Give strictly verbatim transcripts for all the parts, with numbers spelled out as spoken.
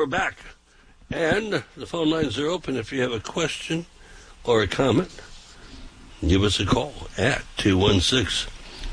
we're back. And the phone lines are open if you have a question or a comment. Give us a call at two one six,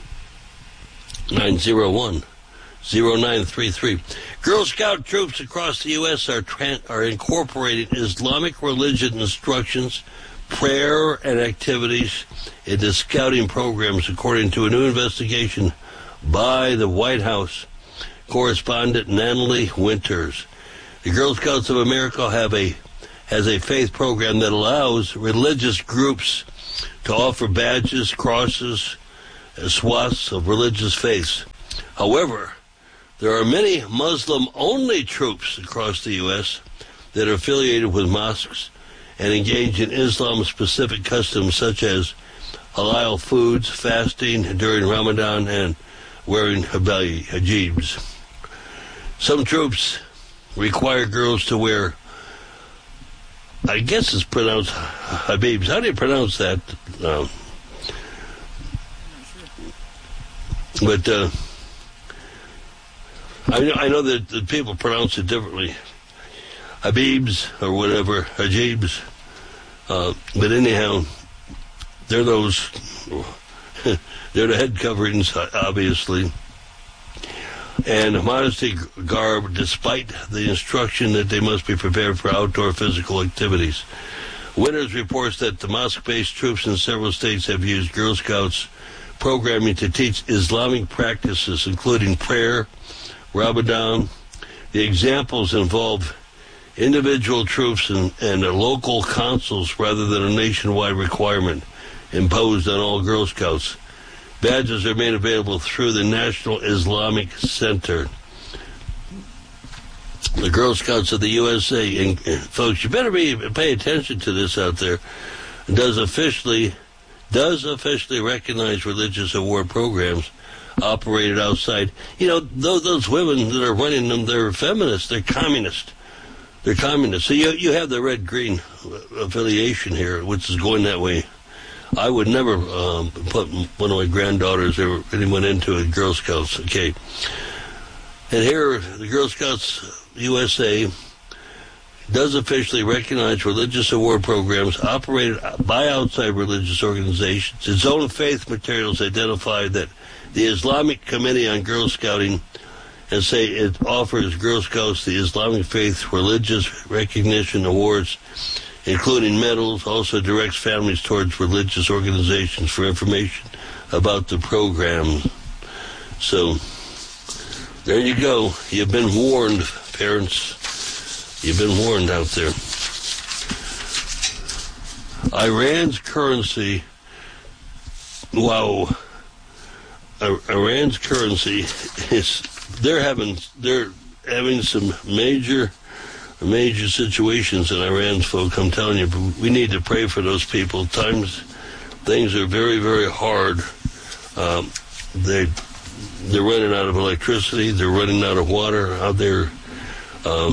nine zero one, zero nine three three. Girl Scout troops across the U S are tra- are incorporating Islamic religion instructions, prayer, and activities into scouting programs, according to a new investigation by the White House correspondent Natalie Winters. The Girl Scouts of America have a has a faith program that allows religious groups to offer badges, crosses, and swaths of religious faiths. However, there are many Muslim-only troops across the U S that are affiliated with mosques and engage in Islam-specific customs such as halal foods, fasting during Ramadan, and wearing hijabs. Some troops require girls to wear, I guess it's pronounced hijabs. How do you pronounce that? Um, but uh, I know, I know that, that people pronounce it differently. Habibs or whatever, hijabs. Uh, but anyhow, they're those, they're the head coverings, obviously. And modesty garb, despite the instruction that they must be prepared for outdoor physical activities. Winters reports that the mosque-based troops in several states have used Girl Scouts programming to teach Islamic practices, including prayer, Ramadan. The examples involve individual troops and, and local councils rather than a nationwide requirement imposed on all Girl Scouts. Badges are made available through the National Islamic Center. The Girl Scouts of the U S A, and, and folks, you better be pay attention to this out there, does officially does officially recognize religious award programs operated outside. You know, those, those women that are running them, they're feminists, they're communists. They're communists. So you you have the red-green affiliation here, which is going that way. I would never um, put one of my granddaughters or anyone into a Girl Scouts. Okay. And here, the Girl Scouts U S A does officially recognize religious award programs operated by outside religious organizations. Its own faith materials identify that the Islamic Committee on Girl Scouting and say it offers Girl Scouts the Islamic faith religious recognition awards, including medals, also directs families towards religious organizations for information about the program. So, there you go. You've been warned, parents. You've been warned out there. Iran's currency, wow. Iran's currency is, they're having, they're having some major major situations in Iran, folks. I'm telling you, but we need to pray for those people. Times, things are very, very hard. Um, they, they're running out of electricity. They're running out of water out there. Um,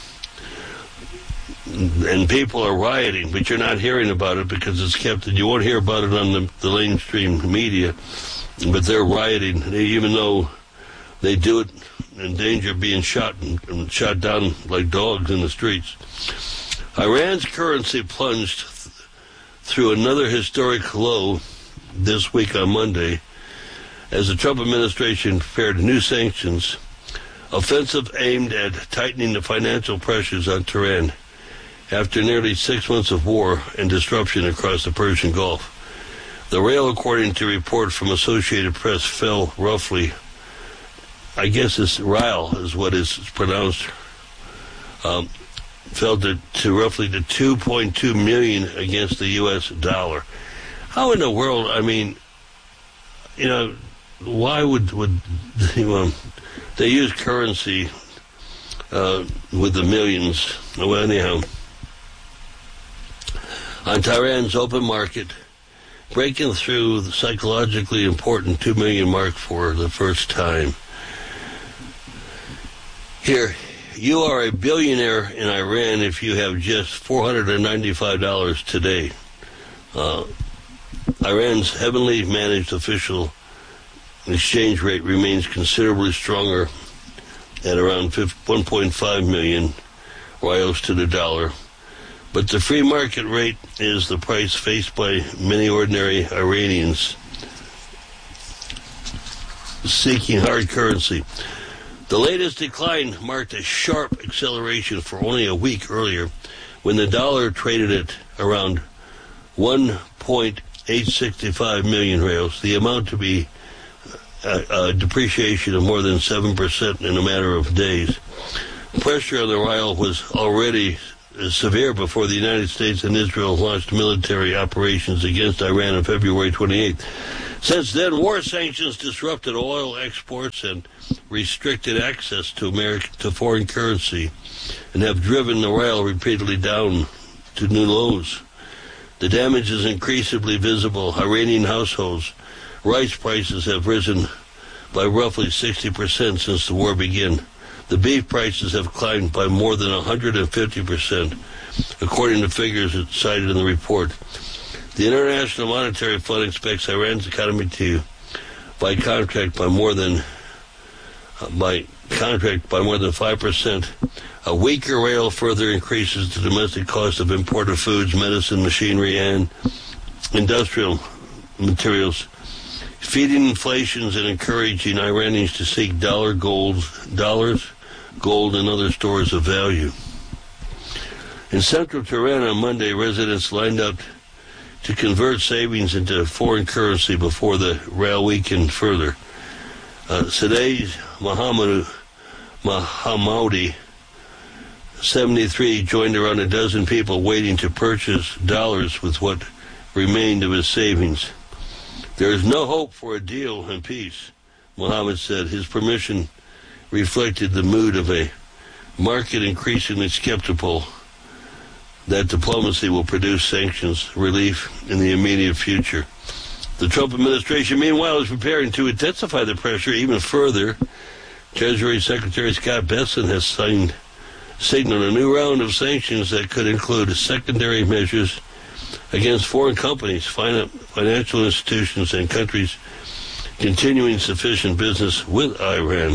and people are rioting, but you're not hearing about it because it's kept, you won't hear about it on the, the mainstream media, but they're rioting, they, even though they do it in danger of being shot and, and shot down like dogs in the streets. Iran's currency plunged th- through another historic low this week on Monday as the Trump administration prepared new sanctions, offensive aimed at tightening the financial pressures on Tehran after nearly six months of war and disruption across the Persian Gulf. The rail, according to a report from Associated Press, fell roughly, I guess it's Ryle is what is pronounced, um, fell to, to roughly to two point two million against the U S dollar. How in the world, I mean, you know, why would, would you know, they use currency uh, with the millions? Well, anyhow, on Tehran's open market, breaking through the psychologically important two million mark for the first time. Here, you are a billionaire in Iran if you have just four hundred ninety-five dollars today. Uh, Iran's heavily managed official exchange rate remains considerably stronger at around one point five million rials to the dollar. But the free market rate is the price faced by many ordinary Iranians seeking hard currency. The latest decline marked a sharp acceleration for only a week earlier, when the dollar traded at around one point eight six five million reals, the amount to be a, a depreciation of more than seven percent in a matter of days. Pressure on the rial was already severe before the United States and Israel launched military operations against Iran on February twenty-eighth. Since then, war sanctions disrupted oil exports and restricted access to American, to foreign currency, and have driven the rial repeatedly down to new lows. The damage is increasingly visible. Iranian households' rice prices have risen by roughly sixty percent since the war began. The beef prices have climbed by more than one hundred fifty percent, according to figures cited in the report. The International Monetary Fund expects Iran's economy to, by contract, by more than uh, by contract by more than five percent. A weaker rial further increases the domestic cost of imported foods, medicine, machinery, and industrial materials, feeding inflations and encouraging Iranians to seek dollar, gold, dollars, gold, and other stores of value. In central Tehran on Monday, residents lined up to convert savings into foreign currency before the rial weakened further. Uh, Sadeh Mohammad Mahamoudi, seventy-three, joined around a dozen people waiting to purchase dollars with what remained of his savings. There is no hope for a deal and peace, Mohammed said. His permission reflected the mood of a market increasingly skeptical that diplomacy will produce sanctions relief in the immediate future. The Trump administration, meanwhile, is preparing to intensify the pressure even further. Treasury Secretary Scott Bessent has signed, signaled a new round of sanctions that could include secondary measures against foreign companies, financial institutions, and countries continuing sufficient business with Iran.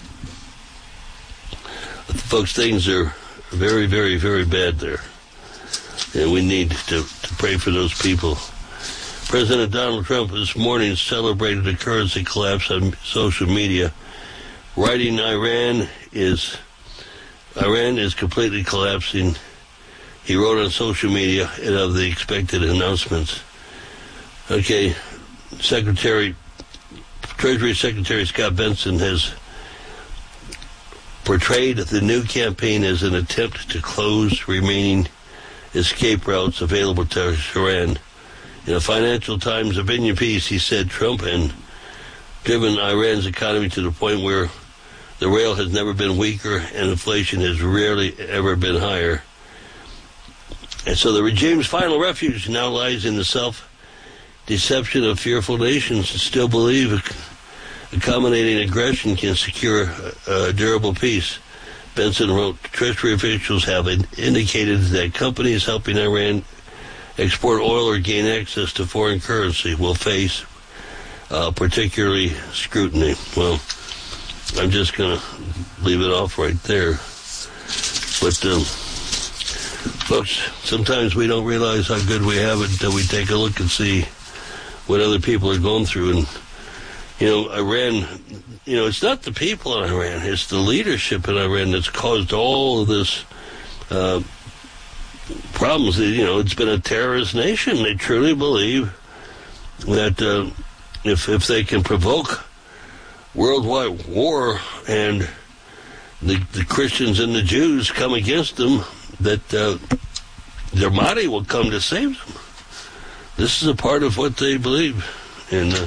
Folks, things are very, very, very bad there. And we need to, to pray for those people. President Donald Trump this morning celebrated a currency collapse on social media, writing Iran is Iran is completely collapsing. He wrote on social media and of the expected announcements. Okay, Secretary, Treasury Secretary Scott Bessent has portrayed the new campaign as an attempt to close remaining escape routes available to Iran. In a Financial Times opinion piece, he said Trump had driven Iran's economy to the point where the rial has never been weaker and inflation has rarely ever been higher. And so the regime's final refuge now lies in the self-deception of fearful nations that still believe accommodating aggression can secure a, a durable peace. Benson wrote, Treasury officials have indicated that companies helping Iran export oil or gain access to foreign currency will face uh, particularly scrutiny. Well, I'm just going to leave it off right there. But, um, folks, sometimes we don't realize how good we have it until we take a look and see what other people are going through. And, you know, Iran, you know, it's not the people in Iran, it's the leadership in Iran that's caused all of this uh, problems. You know, it's been a terrorist nation. They truly believe that uh, if if they can provoke worldwide war and the, the Christians and the Jews come against them, that uh, their Mahdi will come to save them. This is a part of what they believe. And uh,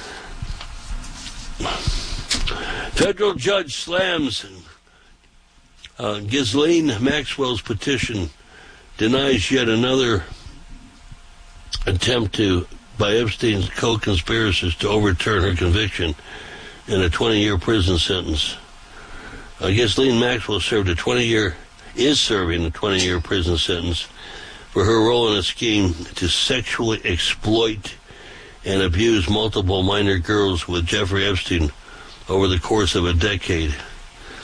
federal judge slams uh, Ghislaine Maxwell's petition, denies yet another attempt to by Epstein's co-conspirators to overturn her conviction in a twenty-year prison sentence. Uh, Ghislaine Maxwell served a twenty-year, is serving a twenty-year prison sentence for her role in a scheme to sexually exploit and abuse multiple minor girls with Jeffrey Epstein over the course of a decade.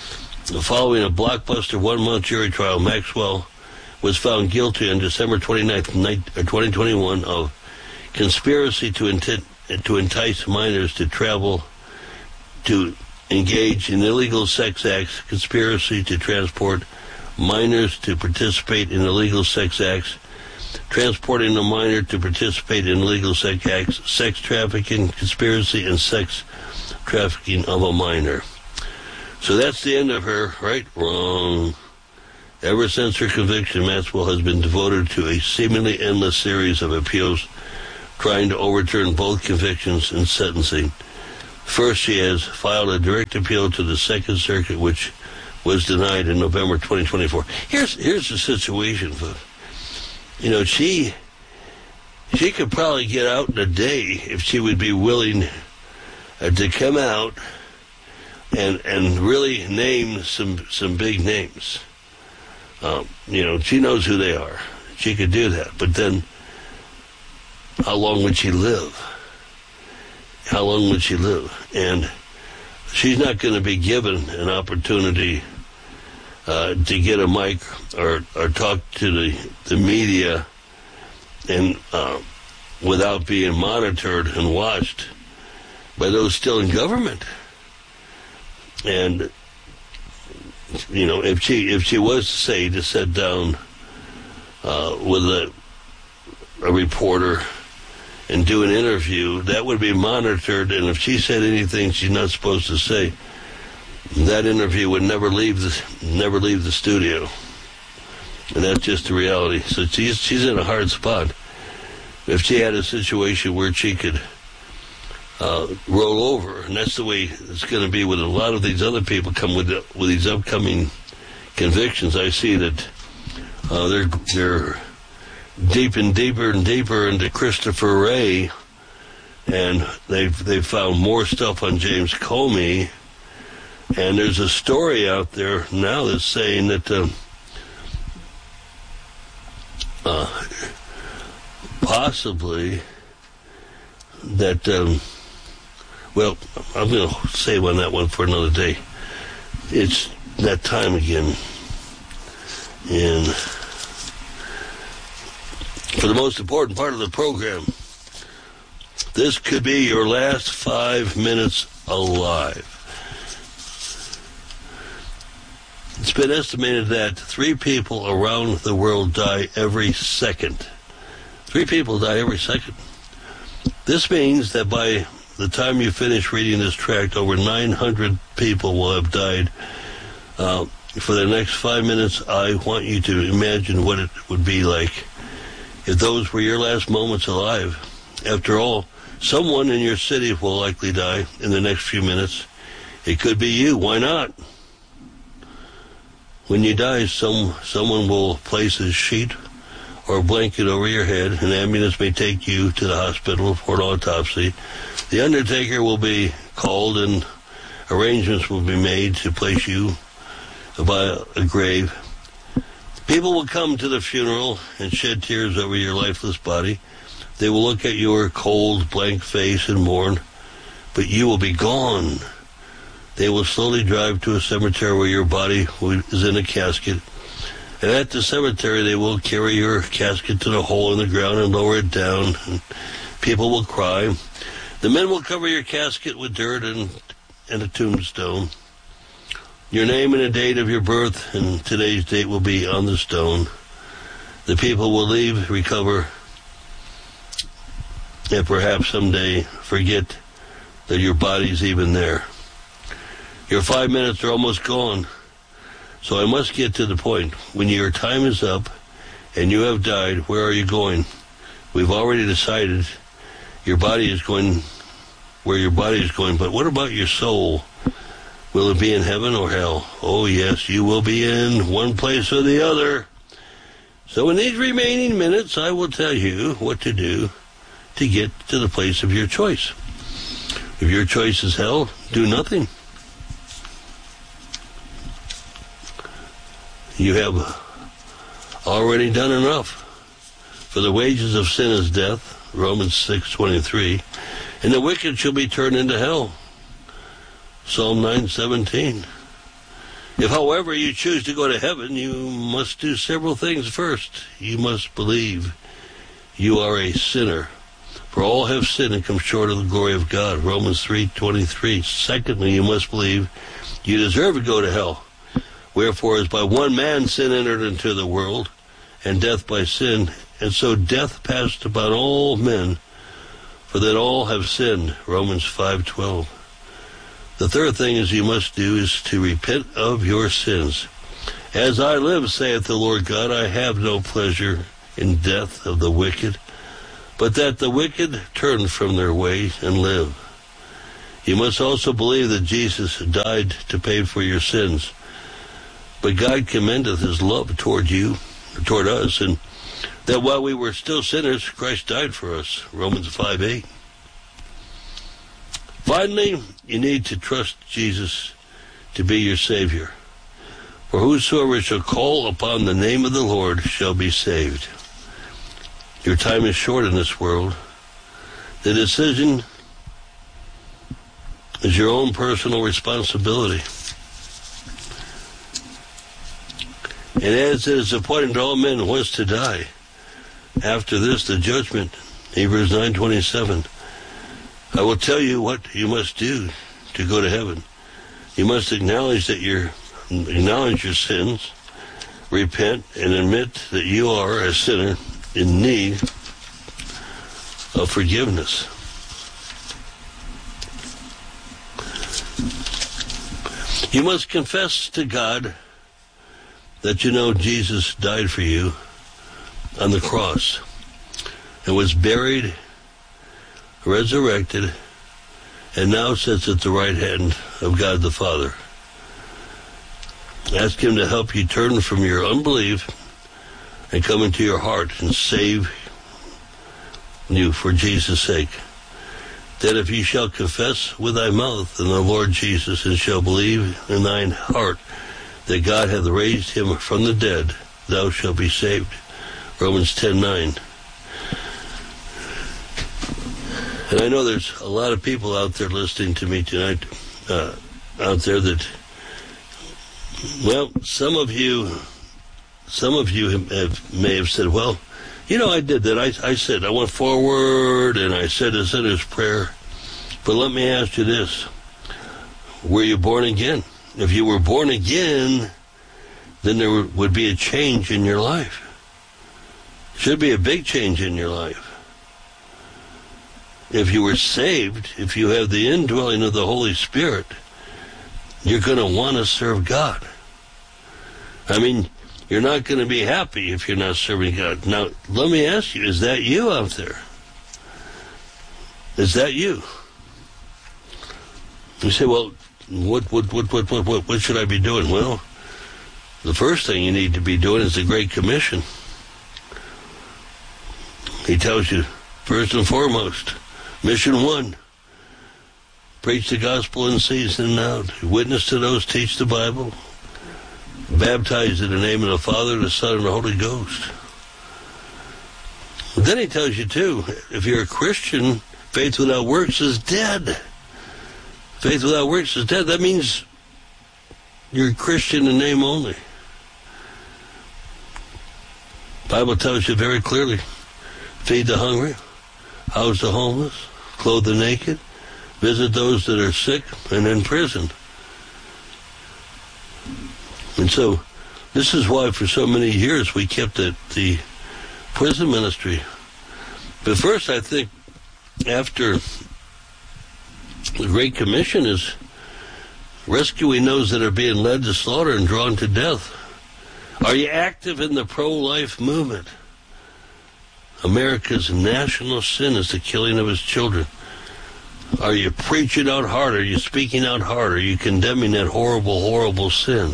Following a blockbuster one-month jury trial, Maxwell was found guilty on December twenty-ninth, twenty twenty-one of conspiracy to, intent, to entice minors to travel to engage in illegal sex acts, conspiracy to transport minors to participate in illegal sex acts, transporting a minor to participate in illegal sex acts, sex trafficking, conspiracy, and sex trafficking of a minor. So that's the end of her. Right? Wrong. Ever since her conviction, Maxwell has been devoted to a seemingly endless series of appeals trying to overturn both convictions and sentencing. First, she has filed a direct appeal to the Second Circuit, which was denied in November twenty twenty-four. Here's here's the situation, folks. You know, she she could probably get out in a day if she would be willing uh, to come out and and really name some some big names. Um, you know, she knows who they are. She could do that. But then, how long would she live? How long would she live? And she's not going to be given an opportunity uh, to get a mic or, or talk to the, the media and uh, without being monitored and watched by those still in government. And you know, if she if she was, say, to sit down uh, with a, a reporter and do an interview, that would be monitored, and if she said anything she's not supposed to say, that interview would never leave the never leave the studio, and that's just the reality. So she's she's in a hard spot. If she had a situation where she could uh, roll over, and that's the way it's going to be with a lot of these other people come with the, with these upcoming convictions. I see that uh, they're they're deep and deeper and deeper into Christopher Wray, and they've they've found more stuff on James Comey, and there's a story out there now that's saying that um, uh, possibly that um, well, I'm going to save on that one for another day. It's that time again, and for the most important part of the program, this could be your last five minutes alive. It's been estimated that three people around the world die every second. Three people die every second. This means that by the time you finish reading this tract, over nine hundred people will have died. Uh, for the next five minutes, I want you to imagine what it would be like if those were your last moments alive. After all, someone in your city will likely die in the next few minutes. It could be you. Why not? When you die, some someone will place a sheet or a blanket over your head. An ambulance may take you to the hospital for an autopsy. The undertaker will be called and arrangements will be made to place you by a grave. People will come to the funeral and shed tears over your lifeless body. They will look at your cold, blank face and mourn, but you will be gone. They will slowly drive to a cemetery where your body is in a casket. And at the cemetery, they will carry your casket to the hole in the ground and lower it down. And people will cry. The men will cover your casket with dirt and, and a tombstone. Your name and the date of your birth and today's date will be on the stone. The people will leave, recover, and perhaps someday forget that your body's even there. Your five minutes are almost gone, so I must get to the point. When your time is up and you have died, where are you going? We've already decided your body is going where your body is going, but what about your soul? Will it be in heaven or hell? Oh, yes, you will be in one place or the other. So in these remaining minutes, I will tell you what to do to get to the place of your choice. If your choice is hell, do nothing. You have already done enough. For the wages of sin is death, Romans six twenty-three, and the wicked shall be turned into hell, Psalm nine seventeen. If, however, you choose to go to heaven, you must do several things. First, you must believe you are a sinner. For all have sinned and come short of the glory of God. Romans three twenty-three. Secondly, you must believe you deserve to go to hell. Wherefore, as by one man sin entered into the world, and death by sin, and so death passed upon all men, for that all have sinned. Romans five twelve. The third thing is you must do is to repent of your sins. As I live, saith the Lord God, I have no pleasure in death of the wicked, but that the wicked turn from their ways and live. You must also believe that Jesus died to pay for your sins. But God commendeth his love toward you, toward us, and that while we were still sinners, Christ died for us. Romans five eight. Finally, you need to trust Jesus to be your Savior. For whosoever shall call upon the name of the Lord shall be saved. Your time is short in this world. The decision is your own personal responsibility. And as it is appointed to all men once to die, after this the judgment, Hebrews nine twenty-seven. I will tell you what you must do to go to heaven. You must acknowledge that you're acknowledge your sins, repent, and admit that you are a sinner in need of forgiveness. You must confess to God that you know Jesus died for you on the cross and was buried, resurrected, and now sits at the right hand of God the Father. Ask him to help you turn from your unbelief and come into your heart and save you for Jesus' sake. That if you shall confess with thy mouth in the Lord Jesus, and shall believe in thine heart that God hath raised him from the dead, thou shalt be saved. Romans ten nine. And I know there's a lot of people out there listening to me tonight, uh, out there that, well, some of you, some of you have, have, may have said, well, you know, I did that. I, I said, I went forward and I said a sinner's prayer. But let me ask you this. Were you born again? If you were born again, then there would be a change in your life. Should be a big change in your life. If you were saved, if you have the indwelling of the Holy Spirit, you're going to want to serve God. I mean, you're not going to be happy if you're not serving God. Now, let me ask you, is that you out there? Is that you? You say, well, what, what, what, what, what, what, what should I be doing? Well, the first thing you need to be doing is the Great Commission. He tells you, first and foremost, mission one, preach the gospel in season and out, witness to those, teach the Bible, baptize in the name of the Father, the Son, and the Holy Ghost. But then he tells you, too, if you're a Christian, faith without works is dead. Faith without works is dead. That means you're a Christian in name only. The Bible tells you very clearly, feed the hungry, house the homeless, clothe the naked, visit those that are sick and in prison. And so, this is why for so many years we kept the, the prison ministry. But first, I think, after the Great Commission is rescuing those that are being led to slaughter and drawn to death. Are you active in the pro-life movement? America's national sin is the killing of its children. Are you preaching out hard? Are you speaking out hard? Are you condemning that horrible, horrible sin?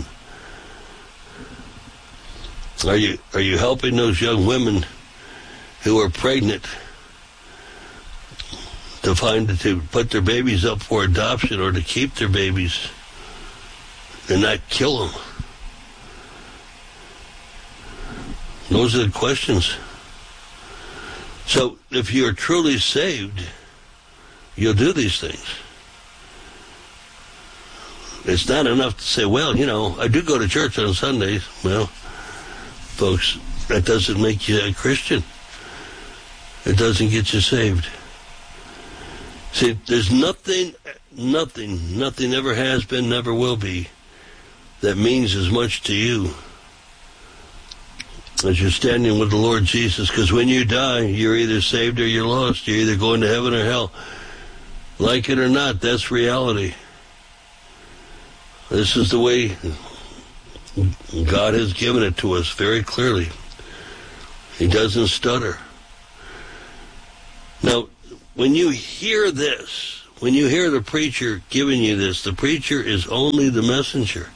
Are you are you helping those young women who are pregnant to find to put their babies up for adoption or to keep their babies and not kill them? Those are the questions. So if you're truly saved, you'll do these things. it's not enough to say, well, you know, I do go to church on Sundays. Well, folks, that doesn't make you a Christian. It doesn't get you saved. See, there's nothing, nothing, nothing ever has been, never will be, that means as much to you as you're standing with the Lord Jesus. Because when you die, you're either saved or you're lost. You're either going to heaven or hell. Like it or not, that's reality. This is the way God has given it to us very clearly. He doesn't stutter. Now, when you hear this, when you hear the preacher giving you this, the preacher is only the messenger.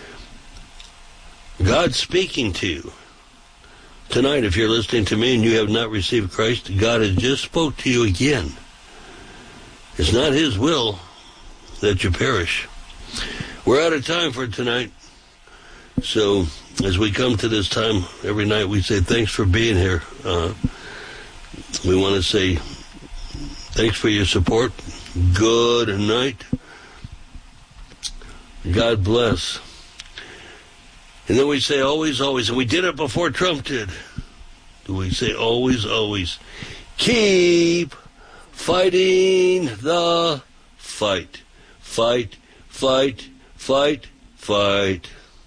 God's speaking to you. Tonight, if you're listening to me and you have not received Christ, God has just spoke to you again. It's not His will that you perish. We're out of time for tonight. So, as we come to this time every night, we say thanks for being here. Uh, we want to say thanks for your support. Good night. God bless. And then we say always, always, and we did it before Trump did. We say always, always, keep fighting the fight. Fight, fight, fight, fight.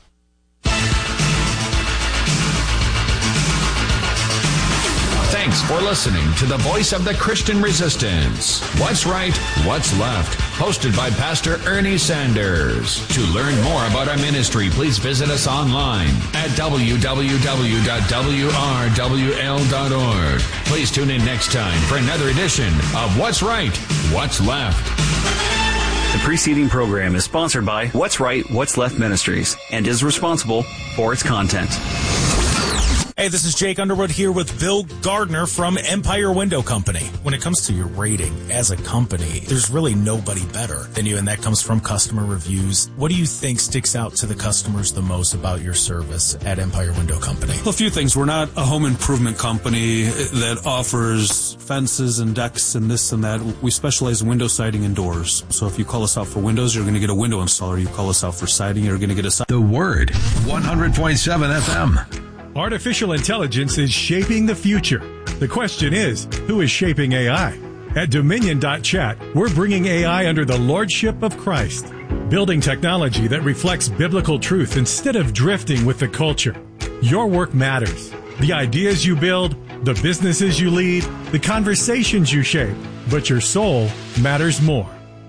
Thanks for listening to the Voice of the Christian Resistance. What's Right, What's Left? Hosted by Pastor Ernie Sanders. To learn more about our ministry, please visit us online at w w w dot w r w l dot org. Please tune in next time for another edition of What's Right, What's Left. The preceding program is sponsored by What's Right, What's Left Ministries and is responsible for its content. Hey, this is Jake Underwood here with Bill Gardner from Empire Window Company. When it comes to your rating as a company, there's really nobody better than you, and that comes from customer reviews. What do you think sticks out to the customers the most about your service at Empire Window Company? Well, a few things. We're not a home improvement company that offers fences and decks and this and that. We specialize in window siding and doors. So if you call us out for windows, you're going to get a window installer. You call us out for siding, you're going to get a siding. The Word, one hundred point seven F M. Artificial intelligence is shaping the future. The question is, who is shaping A I? At Dominion dot chat, we're bringing A I under the lordship of Christ, building technology that reflects biblical truth instead of drifting with the culture. Your work matters. The ideas you build, the businesses you lead, the conversations you shape, but your soul matters more.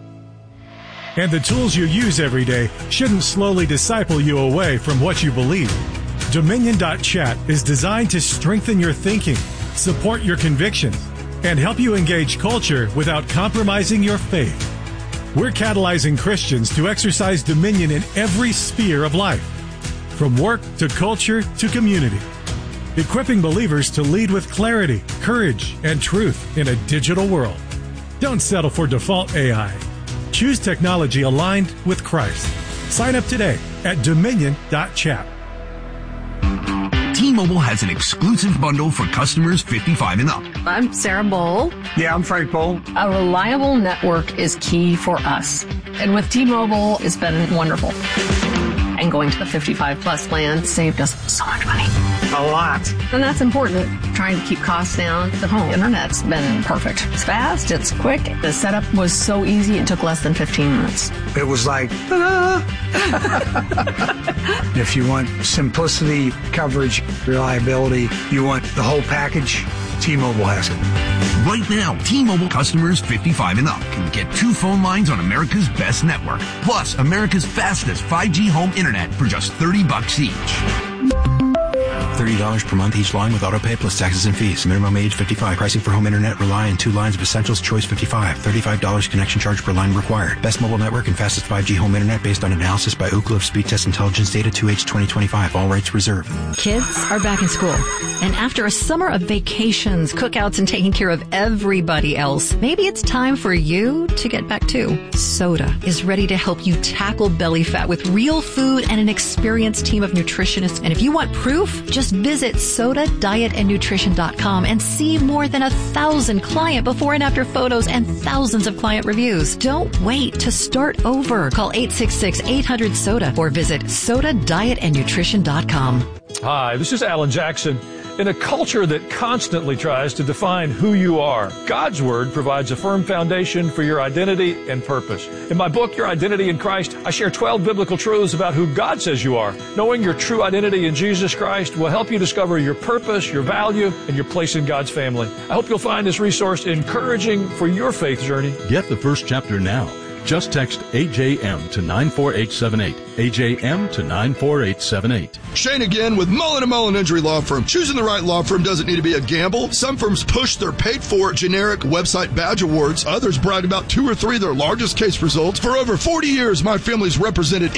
And the tools you use every day shouldn't slowly disciple you away from what you believe. Dominion dot chat is designed to strengthen your thinking, support your convictions, and help you engage culture without compromising your faith. We're catalyzing Christians to exercise dominion in every sphere of life, from work to culture to community, equipping believers to lead with clarity, courage, and truth in a digital world. Don't settle for default A I. Choose technology aligned with Christ. Sign up today at Dominion dot chat. T-Mobile has an exclusive bundle for customers fifty-five and up. I'm Sarah Bowl. Yeah, I'm Frank Bowl. A reliable network is key for us. And with T-Mobile, it's been wonderful. And going to the fifty-five plus plan saved us so much money. A lot. And that's important. Trying to keep costs down. The home internet's been perfect. It's fast, it's quick. The setup was so easy, it took less than fifteen minutes. It was like, ta-da! If you want simplicity, coverage, reliability, you want the whole package, T-Mobile has it. Right now, T-Mobile customers fifty-five and up can get two phone lines on America's best network, plus America's fastest five G home internet for just thirty bucks each. thirty dollars per month each line with autopay plus taxes and fees. Minimum age fifty-five. Pricing for home internet rely on two lines of Essentials Choice fifty-five. thirty-five dollars connection charge per line required. Best mobile network and fastest five G home internet based on analysis by Ookla of Speed Test Intelligence Data two H twenty twenty-five. All rights reserved. Kids are back in school. And after a summer of vacations, cookouts, and taking care of everybody else, maybe it's time for you to get back too. Soda is ready to help you tackle belly fat with real food and an experienced team of nutritionists. And if you want proof, just Visit soda diet and nutrition dot com and see more than a thousand client before and after photos and thousands of client reviews. Don't wait to start over. Call eight six six, eight hundred, soda or visit soda diet and nutrition dot com. Hi, this is Alan Jackson. In a culture that constantly tries to define who you are, God's Word provides a firm foundation for your identity and purpose. In my book, Your Identity in Christ, I share twelve biblical truths about who God says you are. Knowing your true identity in Jesus Christ will help you discover your purpose, your value, and your place in God's family. I hope you'll find this resource encouraging for your faith journey. Get the first chapter now. Just text A J M to nine four eight seven eight. A J M to nine four eight seven eight. Shane again with Mullen and Mullen Injury Law Firm. Choosing the right law firm doesn't need to be a gamble. Some firms push their paid-for generic website badge awards. Others brag about two or three of their largest case results. For over forty years, my family's represented